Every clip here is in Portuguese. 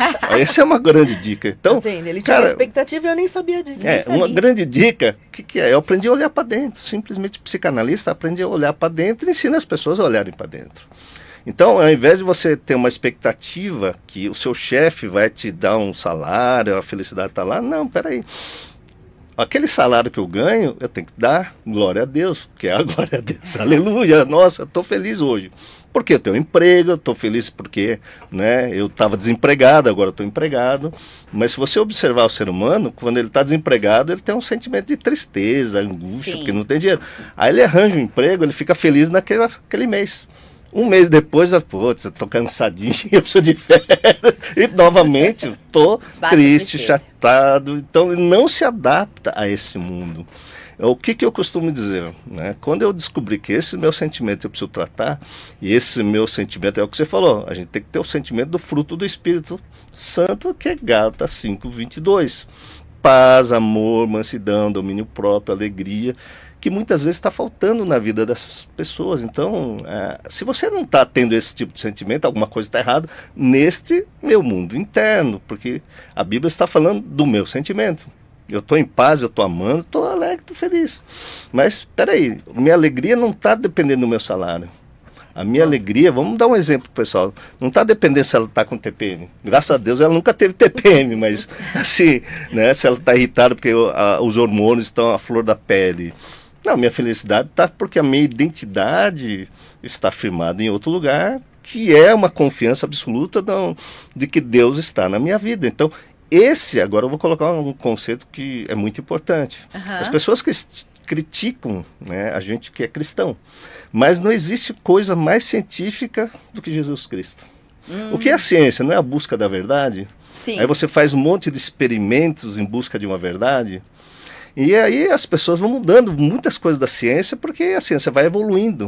Essa é uma grande dica. Então, tá vendo? Ele tinha uma expectativa e eu nem sabia disso. Uma grande dica, o que é? Eu aprendi a olhar para dentro. Simplesmente psicanalista aprende a olhar para dentro e ensina as pessoas a olharem para dentro. Então, ao invés de você ter uma expectativa que o seu chefe vai te dar um salário, a felicidade está lá, não, peraí. Aquele salário que eu ganho, eu tenho que dar glória a Deus, que é a glória a Deus, aleluia, nossa, eu estou feliz hoje. Porque eu tenho um emprego, eu estou feliz porque, né, eu estava desempregado, agora estou empregado. Mas se você observar o ser humano, quando ele está desempregado, ele tem um sentimento de tristeza, angústia, porque não tem dinheiro. Aí ele arranja um emprego, ele fica feliz naquele mês. Um mês depois, putz, eu tô cansadinho, eu preciso de férias. E novamente, eu tô triste, chateado. Então, ele não se adapta a esse mundo. O que eu costumo dizer? Né? Quando eu descobri que esse meu sentimento eu preciso tratar, e esse meu sentimento é o que você falou, a gente tem que ter o sentimento do fruto do Espírito Santo, que é Gálatas 5:22. Paz, amor, mansidão, domínio próprio, alegria, que muitas vezes está faltando na vida dessas pessoas. Então, se você não está tendo esse tipo de sentimento, alguma coisa está errada neste meu mundo interno, porque a Bíblia está falando do meu sentimento. Eu estou em paz, eu estou amando, estou alegre, estou feliz. Mas, espera aí, minha alegria não está dependendo do meu salário. A minha alegria, vamos dar um exemplo, pessoal, não está dependendo se ela está com TPM. Graças a Deus ela nunca teve TPM, mas assim, né, se ela está irritada porque os hormônios estão à flor da pele. Não, minha felicidade está porque a minha identidade está firmada em outro lugar, que é uma confiança absoluta de que Deus está na minha vida. Então, agora eu vou colocar um conceito que é muito importante. As pessoas que criticam, né, a gente que é cristão, mas não existe coisa mais científica do que Jesus Cristo. O que é a ciência? Não é a busca da verdade? Sim. Aí você faz um monte de experimentos em busca de uma verdade. E aí as pessoas vão mudando muitas coisas da ciência, porque a ciência vai evoluindo.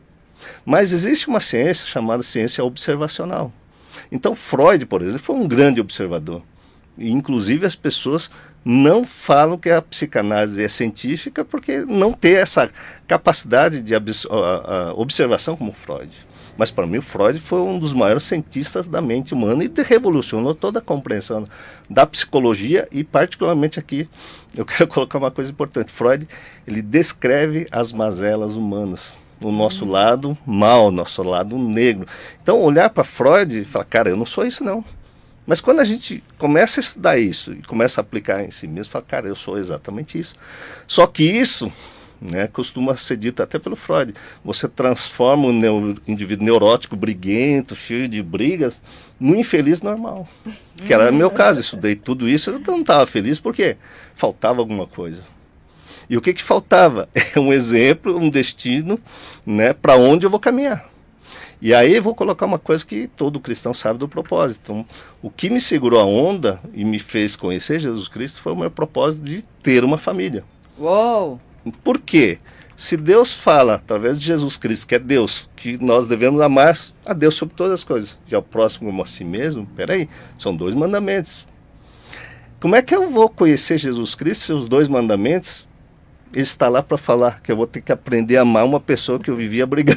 Mas existe uma ciência chamada ciência observacional. Então Freud, por exemplo, foi um grande observador. E, inclusive as pessoas não falam que a psicanálise é científica porque não tem essa capacidade de observação como Freud. Mas para mim o Freud foi um dos maiores cientistas da mente humana e revolucionou toda a compreensão da psicologia e particularmente aqui eu quero colocar uma coisa importante. Freud, ele descreve as mazelas humanas, o nosso lado mal, nosso lado negro. Então olhar para Freud e falar, cara, eu não sou isso não. Mas quando a gente começa a estudar isso e começa a aplicar em si mesmo, fala, cara, eu sou exatamente isso. Só que isso, né, costuma ser dito até pelo Freud. Você transforma o indivíduo neurótico, briguento, cheio de brigas, no infeliz normal. Que era o meu caso. Eu estudei tudo isso, eu não estava feliz porque faltava alguma coisa. E o que faltava? É um exemplo, um destino, né, para onde eu vou caminhar. E aí eu vou colocar uma coisa que todo cristão sabe do propósito. Então, o que me segurou a onda e me fez conhecer Jesus Cristo foi o meu propósito de ter uma família. Uou! Por quê? Se Deus fala, através de Jesus Cristo, que é Deus, que nós devemos amar a Deus sobre todas as coisas, e ao próximo como a si mesmo, peraí, são 2 mandamentos. Como é que eu vou conhecer Jesus Cristo se os 2 mandamentos, ele está lá para falar que eu vou ter que aprender a amar uma pessoa que eu vivia brigando.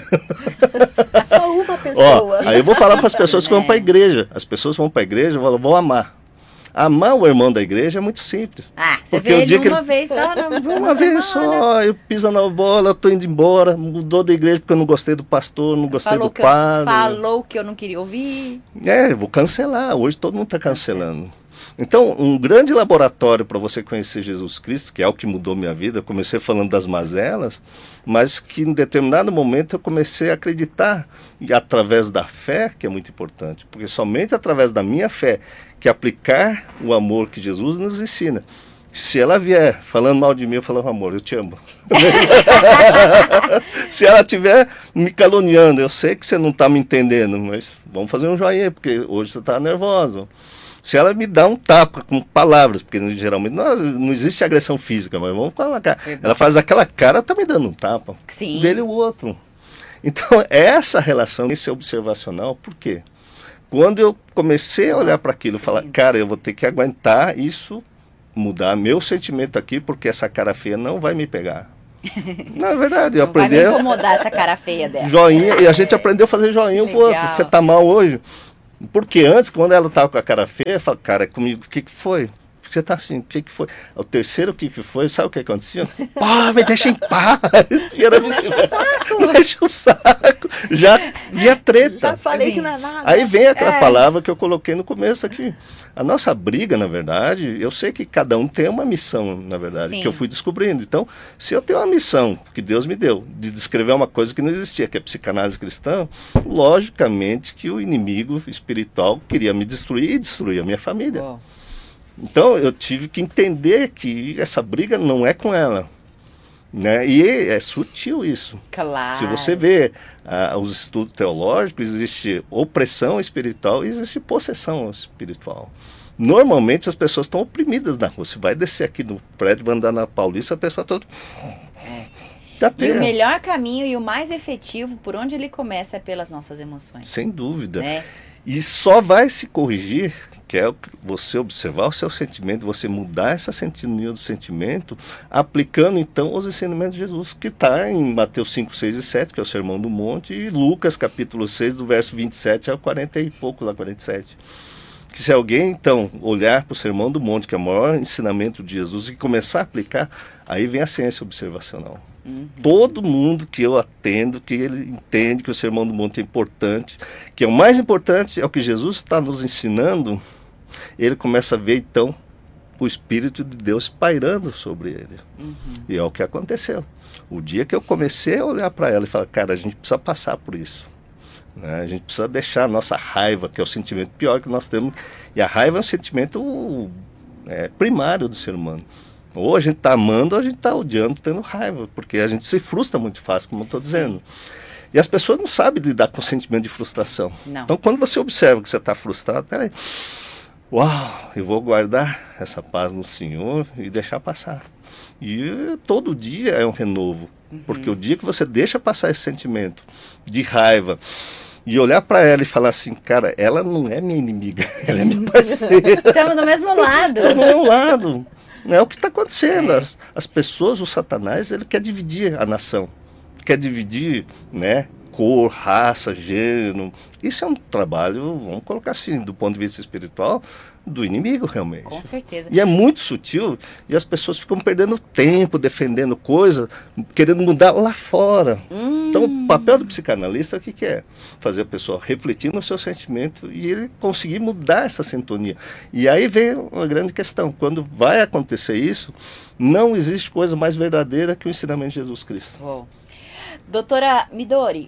Só uma pessoa. Aí eu vou falar para as pessoas que vão para a igreja. As pessoas vão para a igreja e falam, vou amar. Amar o irmão da igreja é muito simples. Você vê ele uma vez só, não? Uma vez só, eu piso na bola, estou indo embora, mudou da igreja porque eu não gostei do pastor, não gostei do padre. Falou que eu não queria ouvir. Eu vou cancelar, hoje todo mundo está cancelando. Então, um grande laboratório para você conhecer Jesus Cristo, que é o que mudou minha vida, eu comecei falando das mazelas, mas que em determinado momento eu comecei a acreditar, e através da fé, que é muito importante, porque somente através da minha fé, que aplicar o amor que Jesus nos ensina. Se ela vier falando mal de mim, eu falo, amor, eu te amo. Se ela estiver me caluniando, eu sei que você não está me entendendo, mas vamos fazer um joinha, porque hoje você está nervoso. Se ela me dá um tapa com palavras, porque geralmente não existe agressão física, mas vamos colocar. Ela faz aquela cara, está me dando um tapa. Sim. Dele o outro. Então, essa relação, esse observacional, por quê? Quando eu comecei a olhar para aquilo, falar, cara, eu vou ter que aguentar isso, mudar meu sentimento aqui, porque essa cara feia não vai me pegar. Não, é verdade, eu aprendi. Vai me incomodar essa cara feia dela. Joinha, e a gente aprendeu a fazer joinha um pro outro. Você tá mal hoje? Porque antes, quando ela estava com a cara feia, eu falava, cara, comigo, o que foi? Por que você tá assim? O que foi? O terceiro, o que foi? Sabe o que acontecia? Pá, me deixa em paz. E era Mexe o saco. Mexe o saco. Já via treta. Já falei que não é nada. Aí vem aquela palavra que eu coloquei no começo aqui. A nossa briga, na verdade, eu sei que cada um tem uma missão, na verdade, Sim. que eu fui descobrindo. Então, se eu tenho uma missão que Deus me deu, de descrever uma coisa que não existia, que é psicanálise cristã, logicamente que o inimigo espiritual queria me destruir e destruir a minha família. Uou. Então, eu tive que entender que essa briga não é com ela. Né? E é sutil isso. Claro. Se você vê os estudos teológicos, existe opressão espiritual e existe possessão espiritual. Normalmente as pessoas estão oprimidas na rua. Você vai descer aqui no prédio, vai andar na Paulista, a pessoa toda... E o melhor caminho e o mais efetivo, por onde ele começa, é pelas nossas emoções. Sem dúvida. Né? E só vai se corrigir, que é você observar o seu sentimento, você mudar essa sintonia do sentimento, aplicando então os ensinamentos de Jesus, que está em Mateus 5, 6 e 7, que é o Sermão do Monte, e Lucas capítulo 6, do verso 27 ao 40 e pouco, lá 47. Que se alguém então olhar para o Sermão do Monte, que é o maior ensinamento de Jesus, e começar a aplicar, aí vem a ciência observacional. Todo mundo que eu atendo, que ele entende que o Sermão do Monte é importante, que é o mais importante, é o que Jesus está nos ensinando, ele começa a ver então o Espírito de Deus pairando sobre ele. E é o que aconteceu. O dia que eu comecei a olhar para ela e falar, cara, a gente precisa passar por isso. Né? A gente precisa deixar a nossa raiva, que é o sentimento pior que nós temos, e a raiva é um sentimento primário do ser humano. Ou a gente está amando ou a gente está odiando, tendo raiva, porque a gente se frustra muito fácil, como eu estou dizendo. E as pessoas não sabem lidar com o sentimento de frustração. Não. Então, quando você observa que você está frustrado, peraí, uau, eu vou guardar essa paz no Senhor e deixar passar. E todo dia é um renovo, porque o dia que você deixa passar esse sentimento de raiva, e olhar para ela e falar assim, cara, ela não é minha inimiga, ela é minha parceira. Estamos do mesmo lado. Do mesmo lado. É o que está acontecendo. As pessoas, o Satanás, ele quer dividir a nação. Quer dividir, né, cor, raça, gênero. Isso é um trabalho, vamos colocar assim, do ponto de vista espiritual, do inimigo realmente. Com certeza. E é muito sutil, e as pessoas ficam perdendo tempo defendendo coisa, querendo mudar lá fora. Então, o papel do psicanalista, o que é? Fazer a pessoa refletir no seu sentimento e ele conseguir mudar essa sintonia. E aí vem uma grande questão. Quando vai acontecer isso, não existe coisa mais verdadeira que o ensinamento de Jesus Cristo. Uou. Doutora Midori,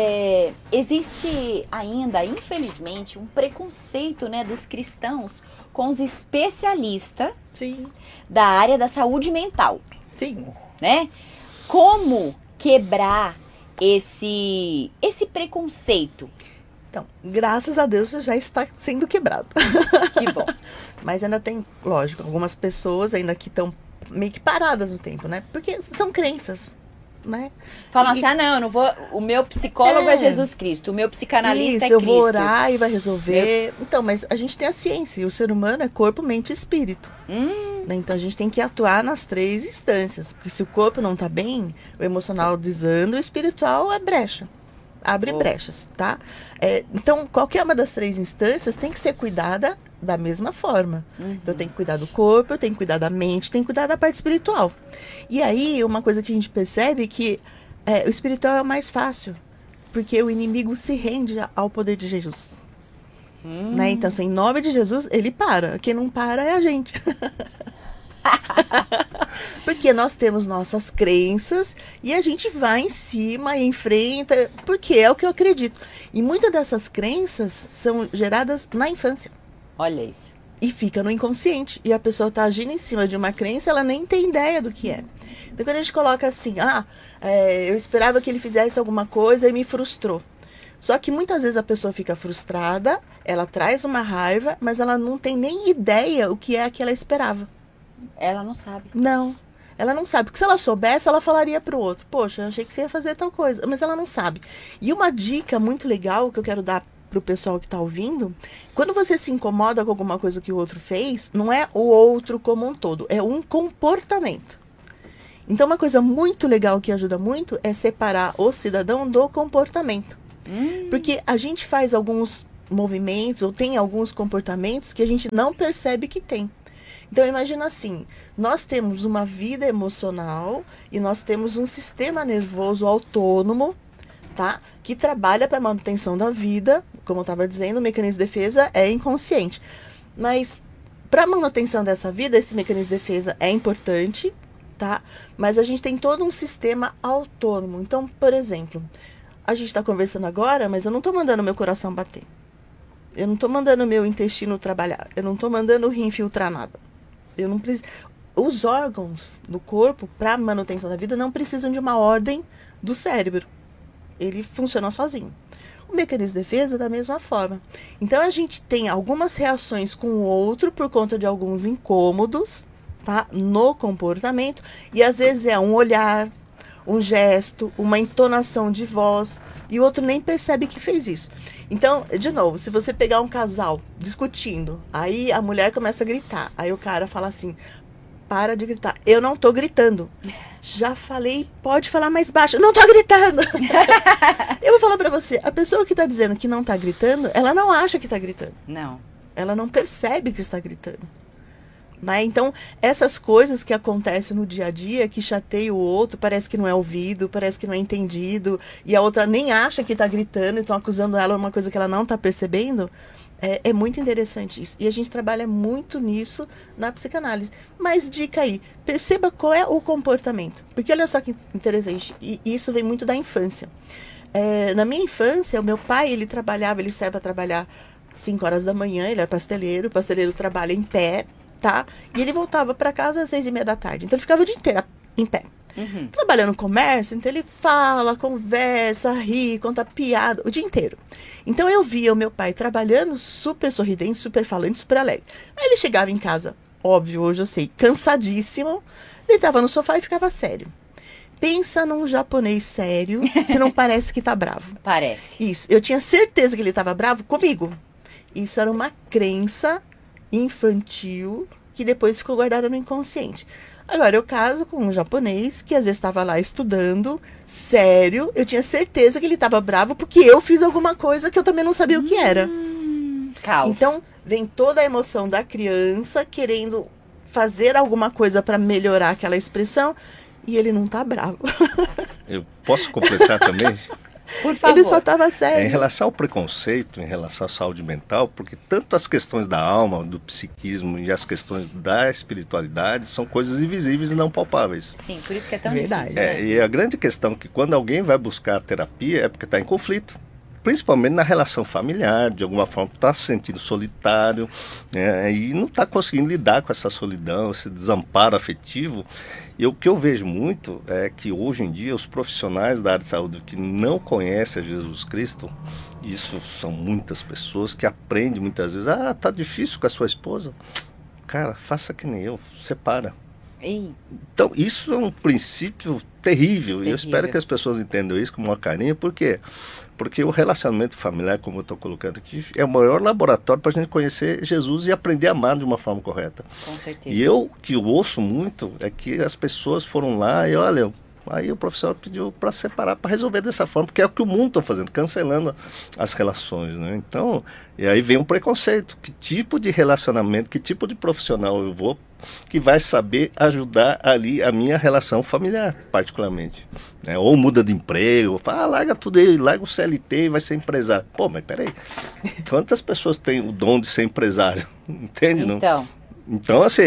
existe ainda, infelizmente, um preconceito, né, dos cristãos com os especialistas da área da saúde mental. Sim. Né? Como quebrar esse preconceito? Então, graças a Deus já está sendo quebrado. Que bom. Mas ainda tem, lógico, algumas pessoas ainda que estão meio que paradas no tempo, né? Porque são crenças. Né? Falam assim, não, eu não vou. O meu psicólogo é Jesus Cristo, o meu psicanalista é Cristo. Eu vou orar e vai resolver. Então, mas a gente tem a ciência, e o ser humano é corpo, mente e espírito. Né? Então a gente tem que atuar nas 3 instâncias. Porque se o corpo não está bem, o emocional desanda, o espiritual é brecha. Abre brechas, tá? Então, qualquer uma das 3 instâncias tem que ser cuidada da mesma forma. Então, tem que cuidar do corpo, tem que cuidar da mente, tem que cuidar da parte espiritual. E aí, uma coisa que a gente percebe é que o espiritual é o mais fácil, porque o inimigo se rende ao poder de Jesus. Né? Então, assim, em nome de Jesus, ele para. Quem não para é a gente. Porque nós temos nossas crenças e a gente vai em cima e enfrenta, porque é o que eu acredito. E muitas dessas crenças são geradas na infância. Olha isso. E fica no inconsciente. E a pessoa está agindo em cima de uma crença, ela nem tem ideia do que é. Então, quando a gente coloca assim, eu esperava que ele fizesse alguma coisa e me frustrou. Só que muitas vezes a pessoa fica frustrada, ela traz uma raiva, mas ela não tem nem ideia o que é que ela esperava. Ela não sabe. Não, ela não sabe. Porque se ela soubesse, ela falaria para o outro. Poxa, eu achei que você ia fazer tal coisa. Mas ela não sabe. E uma dica muito legal que eu quero dar para o pessoal que está ouvindo, quando você se incomoda com alguma coisa que o outro fez, não é o outro como um todo, é um comportamento. Então, uma coisa muito legal que ajuda muito é separar o cidadão do comportamento. Porque a gente faz alguns movimentos ou tem alguns comportamentos que a gente não percebe que tem. Então imagina assim, nós temos uma vida emocional e nós temos um sistema nervoso autônomo, tá? Que trabalha para a manutenção da vida, como eu estava dizendo, o mecanismo de defesa é inconsciente. Mas para a manutenção dessa vida, esse mecanismo de defesa é importante, tá? Mas a gente tem todo um sistema autônomo. Então, por exemplo, a gente está conversando agora, mas eu não estou mandando meu coração bater. Eu não estou mandando meu intestino trabalhar. Eu não estou mandando o rim filtrar nada. Eu não preciso. Os órgãos do corpo, para manutenção da vida, não precisam de uma ordem do cérebro. Ele funciona sozinho. O mecanismo de defesa da mesma forma. Então a gente tem algumas reações com o outro por conta de alguns incômodos, tá? No comportamento. E às vezes é um olhar, um gesto, uma entonação de voz. E o outro nem percebe que fez isso. Então, de novo, se você pegar um casal discutindo, aí a mulher começa a gritar. Aí o cara fala assim, para de gritar. Eu não tô gritando. Já falei, pode falar mais baixo. Não tô gritando. Eu vou falar pra você, a pessoa que tá dizendo que não tá gritando, ela não acha que tá gritando. Não. Ela não percebe que está gritando. Né? Então, essas coisas que acontecem no dia a dia, que chateia o outro, parece que não é ouvido, parece que não é entendido, e a outra nem acha que está gritando e estão acusando ela de uma coisa que ela não está percebendo, é muito interessante isso. E a gente trabalha muito nisso na psicanálise. Mas dica aí, perceba qual é o comportamento. Porque olha só que interessante, e isso vem muito da infância. Na minha infância, o meu pai, ele saia para trabalhar 5 horas da manhã, ele é pasteleiro, o pasteleiro trabalha em pé, tá? E ele voltava para casa às 6:30 da tarde. Então ele ficava o dia inteiro em pé. Uhum. Trabalhando no comércio, então ele fala, conversa, ri, conta piada, o dia inteiro. Então eu via o meu pai trabalhando super sorridente, super falante, super alegre. Aí ele chegava em casa, óbvio, hoje eu sei, cansadíssimo, deitava no sofá e ficava sério. Pensa num japonês sério, se não parece que tá bravo. Parece. Isso, eu tinha certeza que ele estava bravo comigo. Isso era uma crença infantil que depois ficou guardada no inconsciente. Agora, eu caso com um japonês que às vezes estava lá estudando, sério, eu tinha certeza que ele estava bravo porque eu fiz alguma coisa que eu também não sabia o que era. Caos. Então, vem toda a emoção da criança querendo fazer alguma coisa para melhorar aquela expressão e ele não tá bravo. Eu posso completar também? Por favor. Ele só estava sério. Em relação ao preconceito, em relação à saúde mental, porque tanto as questões da alma, do psiquismo e as questões da espiritualidade são coisas invisíveis e não palpáveis. Sim, por isso que é tão Verdade. difícil. Né? E a grande questão é que quando alguém vai buscar a terapia é porque está em conflito. Principalmente na relação familiar, de alguma forma está se sentindo solitário, né, e não está conseguindo lidar com essa solidão, esse desamparo afetivo. E o que eu vejo muito é que hoje em dia os profissionais da área de saúde que não conhecem a Jesus Cristo, isso são muitas pessoas que aprendem muitas vezes, tá difícil com a sua esposa, cara, faça que nem eu, separa. Ei. Então, isso é um princípio terrível. E eu espero que as pessoas entendam isso com maior carinho. Por quê? Porque o relacionamento familiar, como eu estou colocando aqui, é o maior laboratório para a gente conhecer Jesus e aprender a amar de uma forma correta. Com certeza. E eu, que ouço muito, é que as pessoas foram lá e, olha, aí o professor pediu para separar, para resolver dessa forma, porque é o que o mundo está fazendo, cancelando as relações, né? Então, e aí vem um preconceito. Que tipo de relacionamento, que tipo de profissional eu vou que vai saber ajudar ali a minha relação familiar, particularmente, né? Ou muda de emprego, ou fala, larga tudo aí, larga o CLT e vai ser empresário. Pô, mas peraí, quantas pessoas têm o dom de ser empresário? Entende? Então, assim,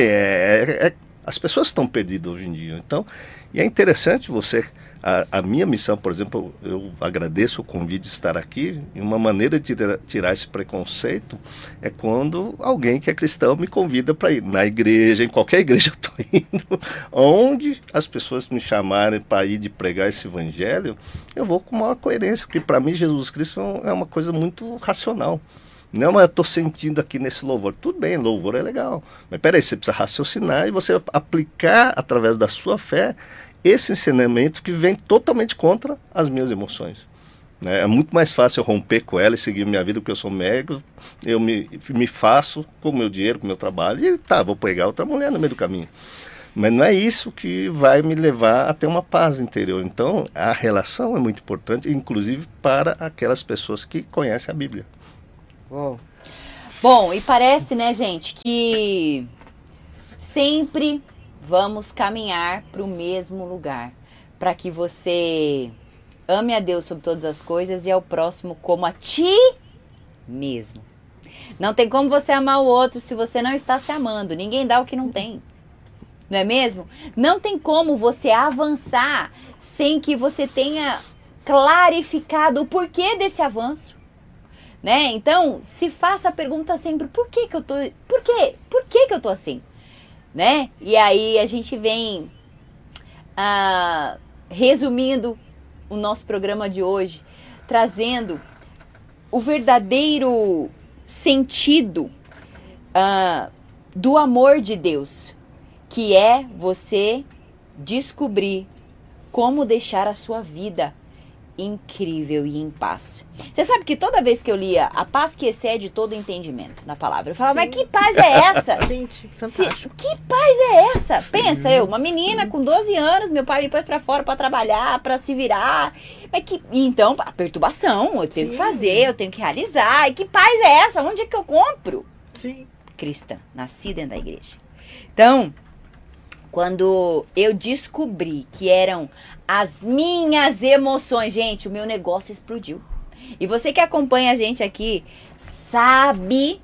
as pessoas estão perdidas hoje em dia. Então, e é interessante você... A minha missão, por exemplo, eu agradeço o convite de estar aqui, e uma maneira de tirar esse preconceito é quando alguém que é cristão me convida para ir na igreja, em qualquer igreja eu estou indo, onde as pessoas me chamarem para ir de pregar esse evangelho, eu vou com maior coerência, porque para mim Jesus Cristo é uma coisa muito racional. Não, mas eu estou sentindo aqui nesse louvor. Tudo bem, louvor é legal, mas peraí, você precisa raciocinar e você aplicar através da sua fé esse ensinamento que vem totalmente contra as minhas emoções. Né? É muito mais fácil eu romper com ela e seguir minha vida, porque eu sou médico, eu me faço com o meu dinheiro, com o meu trabalho, e vou pegar outra mulher no meio do caminho. Mas não é isso que vai me levar a ter uma paz interior. Então, a relação é muito importante, inclusive para aquelas pessoas que conhecem a Bíblia. Uou. Bom, e parece, né, gente, que sempre vamos caminhar para o mesmo lugar, para que você ame a Deus sobre todas as coisas e ao próximo como a ti mesmo. Não tem como você amar o outro se você não está se amando. Ninguém dá o que não tem. Não é mesmo? Não tem como você avançar sem que você tenha clarificado o porquê desse avanço. Né? Então, se faça a pergunta sempre, por que eu tô assim? Né? E aí a gente vem resumindo o nosso programa de hoje, trazendo o verdadeiro sentido do amor de Deus, que é você descobrir como deixar a sua vida incrível e em paz. Você sabe que toda vez que eu lia a paz que excede todo entendimento na palavra, eu falava, mas que paz é essa? Gente, fantástico. Que paz é essa? Pensa, eu, uma menina com 12 anos, meu pai me pôs pra fora pra trabalhar, pra se virar. Então, a perturbação, eu tenho que fazer, eu tenho que realizar. E que paz é essa? Onde é que eu compro? Sim. Cristã, nasci dentro da igreja. Então, quando eu descobri que eram as minhas emoções, gente, o meu negócio explodiu. E você que acompanha a gente aqui sabe,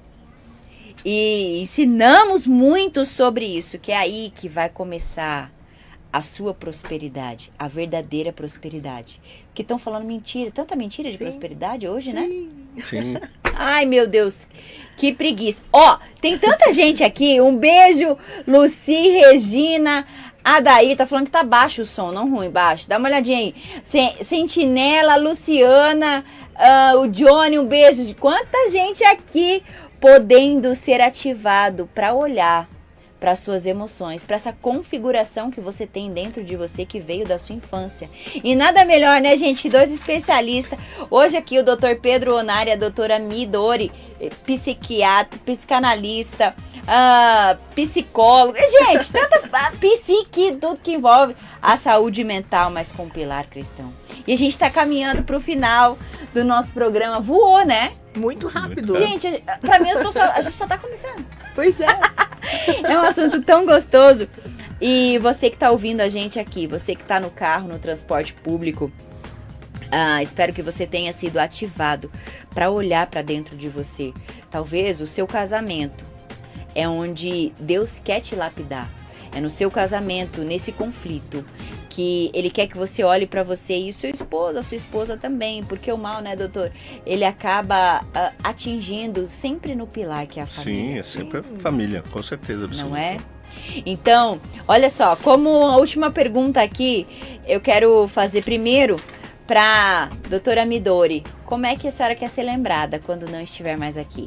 e ensinamos muito sobre isso, que é aí que vai começar a sua prosperidade, a verdadeira prosperidade. Porque estão falando mentira, tanta mentira de prosperidade hoje, né? Sim. Ai, meu Deus, que preguiça. Ó, tem tanta gente aqui. Um beijo, Luci, Regina, Adair. Tá falando que tá baixo o som, não ruim, baixo. Dá uma olhadinha aí. Sentinela, Luciana, o Johnny, um beijo. De quanta gente aqui podendo ser ativado para olhar para suas emoções, para essa configuração que você tem dentro de você que veio da sua infância. E nada melhor, né, gente, que dois especialistas. Hoje aqui o Dr. Pedro Onari e a doutora Midori, psiquiatra, psicanalista, psicólogo. Gente, tanta psique, tudo que envolve a saúde mental, mas com pilar cristão. E a gente está caminhando para o final do nosso programa. Voou, né? Muito rápido. Gente, pra mim, a gente só tá começando. Pois é. É um assunto tão gostoso. E você que tá ouvindo a gente aqui, você que tá no carro, no transporte público, espero que você tenha sido ativado para olhar para dentro de você. Talvez o seu casamento é onde Deus quer te lapidar. É no seu casamento, nesse conflito, que ele quer que você olhe para você e o seu esposo, a sua esposa também, porque o mal, né, doutor, ele acaba atingindo sempre no pilar que é a família. Sim, é sempre a família, com certeza absoluta. Não é? Então, olha só, como a última pergunta aqui, eu quero fazer primeiro para doutora Midori. Como é que a senhora quer ser lembrada quando não estiver mais aqui?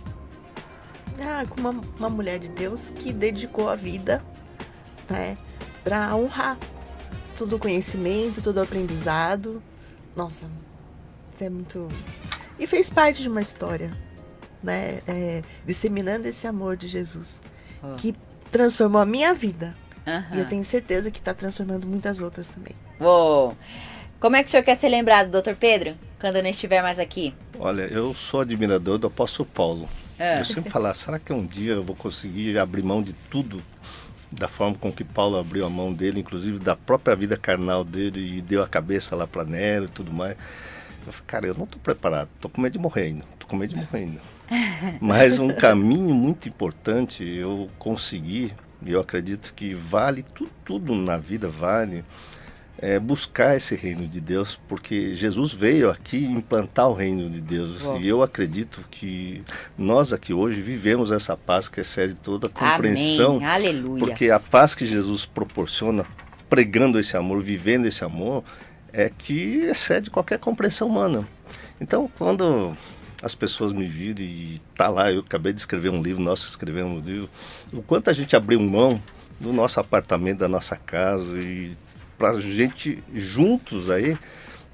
Como uma mulher de Deus que dedicou a vida, né, para honrar todo o conhecimento, todo o aprendizado. Nossa, isso é muito... E fez parte de uma história, né, disseminando esse amor de Jesus, que transformou a minha vida. E eu tenho certeza que está transformando muitas outras também. Como é que o senhor quer ser lembrado, doutor Pedro, quando não estiver mais aqui? Olha, eu sou admirador do apóstolo Paulo. Eu sempre falo, será que um dia eu vou conseguir abrir mão de tudo da forma com que Paulo abriu a mão dele, inclusive da própria vida carnal dele, e deu a cabeça lá para Nero e tudo mais. Eu falei, cara, eu não estou preparado, estou com medo de morrer ainda, Mas um caminho muito importante eu consegui, e eu acredito que vale, tudo na vida vale, buscar esse reino de Deus, porque Jesus veio aqui implantar o reino de Deus. E eu acredito que nós aqui hoje vivemos essa paz que excede toda a compreensão. Amém. Aleluia. Porque a paz que Jesus proporciona, pregando esse amor, vivendo esse amor, é que excede qualquer compreensão humana. Então, quando as pessoas me viram e tá lá, eu acabei de escrever um livro, nós escrevemos um livro, o quanto a gente abriu mão do nosso apartamento, da nossa casa, e pra gente juntos aí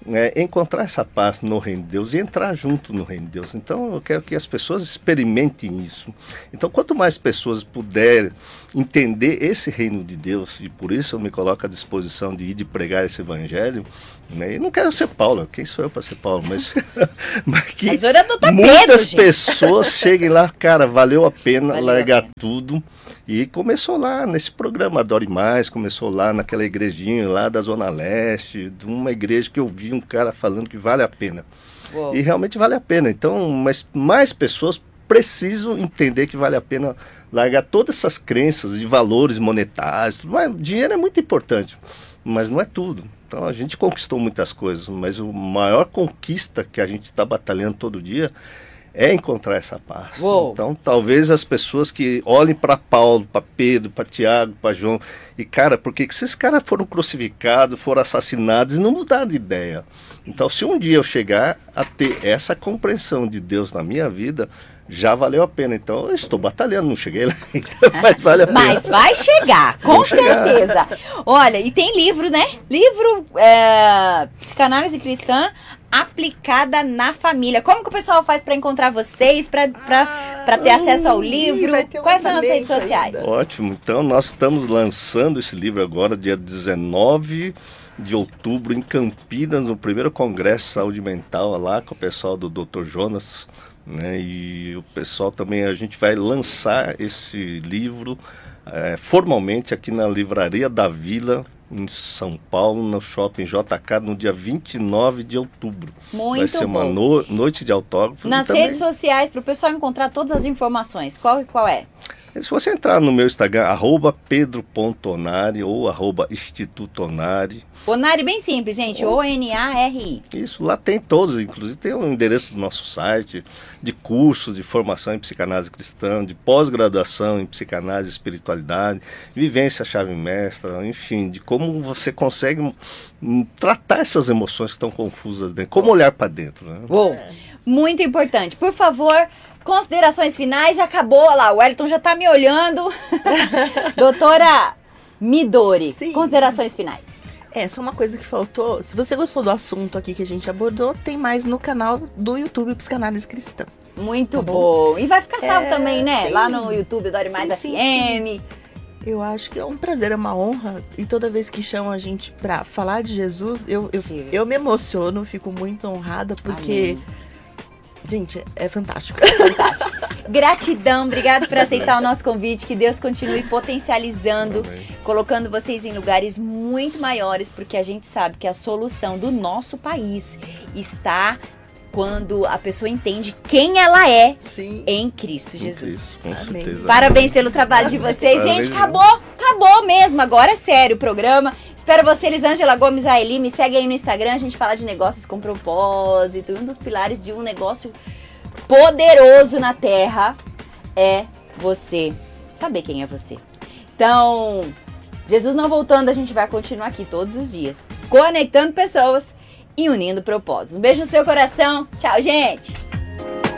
encontrar essa paz no reino de Deus e entrar junto no reino de Deus. Então eu quero que as pessoas experimentem isso. Então quanto mais pessoas puderem entender esse reino de Deus, e por isso eu me coloco à disposição de ir de pregar esse evangelho, né? E não quero ser Paulo, quem sou eu para ser Paulo, mas, mas que muitas pessoas cheguem lá, cara, valeu a pena largar tudo. E começou lá nesse programa Adore Mais, começou lá naquela igrejinha lá da Zona Leste, de uma igreja que eu vi um cara falando que vale a pena. Uou. E realmente vale a pena. Então, mas mais pessoas precisam entender que vale a pena largar todas essas crenças de valores monetários. Dinheiro é muito importante, mas não é tudo. Então a gente conquistou muitas coisas, mas a maior conquista que a gente está batalhando todo dia é encontrar essa paz. Uou. Então, talvez as pessoas que olhem para Paulo, para Pedro, para Tiago, para João, e cara, por que esses caras foram crucificados, foram assassinados e não mudaram de ideia? Então, se um dia eu chegar a ter essa compreensão de Deus na minha vida, já valeu a pena. Então, eu estou batalhando, não cheguei lá ainda, mas vale a pena. Mas vai chegar, com certeza. Olha, e tem livro, né? Livro Psicanálise Cristã aplicada na família. Como que o pessoal faz para encontrar vocês, para ter acesso ao livro? Quais são as redes sociais? Ainda. Ótimo. Então, nós estamos lançando esse livro agora, dia 19 de outubro, em Campinas, no primeiro Congresso de Saúde Mental, lá com o pessoal do Dr. Jonas, né? E o pessoal também, a gente vai lançar esse livro formalmente aqui na Livraria da Vila, em São Paulo, no Shopping JK, no dia 29 de outubro. Muito vai ser uma noite de autógrafo. Nas redes sociais, para o pessoal encontrar todas as informações, qual é? Se você entrar no meu Instagram, @pedro.onari ou @institutonari. Onari bem simples, gente, ONARI. Isso, lá tem todos, inclusive tem o endereço do nosso site, de cursos de formação em psicanálise cristã, de pós-graduação em psicanálise e espiritualidade, vivência chave mestra, enfim, de como você consegue tratar essas emoções que estão confusas dentro, como olhar para dentro. Né? Uou. Muito importante. Por favor, considerações finais, já acabou, olha lá, o Wellington já está me olhando. Doutora Midori, sim. Considerações finais. Só uma coisa que faltou. Se você gostou do assunto aqui que a gente abordou, tem mais no canal do YouTube Psicanálise Cristã. Muito bom. E vai ficar salvo também, né? Sim. Lá no YouTube, Adore Mais FM. Sim. Eu acho que é um prazer, é uma honra. E toda vez que chamam a gente pra falar de Jesus, eu me emociono, fico muito honrada, porque... Amém. Gente, é fantástico. Fantástico. Gratidão, obrigado por aceitar o nosso convite. Que Deus continue potencializando, colocando vocês em lugares muito maiores, porque a gente sabe que a solução do nosso país está quando a pessoa entende quem ela é. Sim. Em Cristo Jesus. Com certeza. Parabéns pelo trabalho de vocês. Gente, acabou mesmo. Agora é sério o programa. Espero você, Elisângela Gomes Aeli. Me segue aí no Instagram. A gente fala de negócios com propósito. Um dos pilares de um negócio poderoso na Terra é você saber quem é você. Então, Jesus não voltando, a gente vai continuar aqui todos os dias, conectando pessoas e unindo propósitos. Um beijo no seu coração. Tchau, gente!